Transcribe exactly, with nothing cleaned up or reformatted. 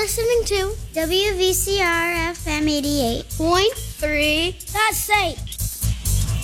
listening to W V C R F M eighty-eight point three. The Saint.